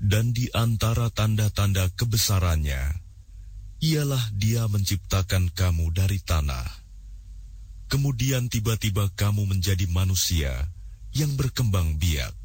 Dan di antara tanda-tanda kebesarannya, ialah Dia menciptakan kamu dari tanah. Kemudian tiba-tiba kamu menjadi manusia yang berkembang biak.